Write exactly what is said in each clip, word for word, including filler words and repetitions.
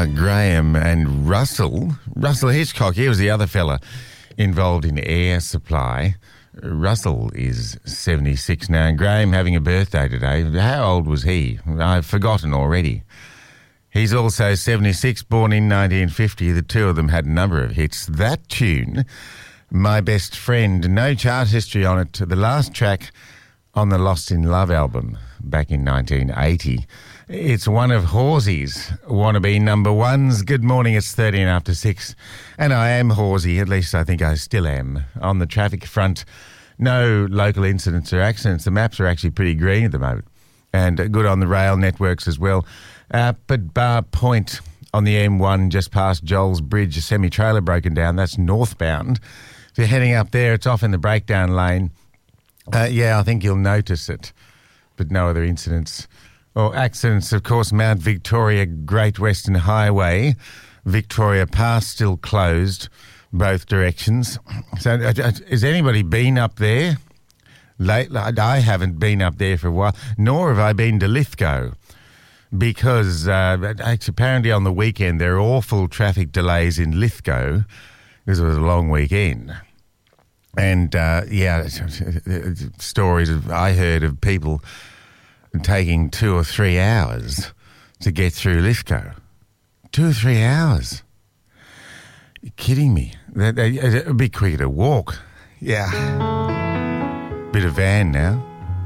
Graham and Russell. Russell Hitchcock, he was the other fella involved in Air Supply. Russell is seventy-six now, and Graham having a birthday today. How old was he? I've forgotten already. He's also seventy-six, born in nineteen fifty. The two of them had a number of hits. That tune, My Best Friend, no chart history on it. The last track on the Lost in Love album back in nineteen eighty. It's one of Hawsey's wannabe number ones. Good morning, it's thirteen after six. And I am Hawsey, at least I think I still am. On the traffic front, no local incidents or accidents. The maps are actually pretty green at the moment. And good on the rail networks as well. Up at Bar Point on the M one, just past Joel's Bridge, a semi-trailer broken down. That's northbound. If you're heading up there, it's off in the breakdown lane. Uh, yeah, I think you'll notice it. But no other incidents or accidents. Of course, Mount Victoria, Great Western Highway, Victoria Pass still closed, both directions. So uh, has anybody been up there? Late, I haven't been up there for a while, nor have I been to Lithgow, because uh, apparently on the weekend there are awful traffic delays in Lithgow because it was a long weekend. And, uh, yeah, stories of, I heard of people taking two or three hours to get through Lithgow. Two or three hours. You're kidding me. That, that, it'd be quicker to walk. Yeah. Bit of van now.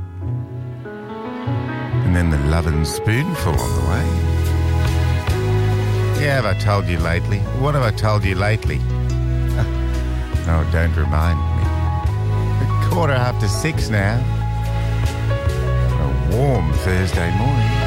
And then the Lovin' Spoonful on the way. Yeah, have I told you lately? What have I told you lately? Oh, don't remind me. A quarter after six now. A warm Thursday morning.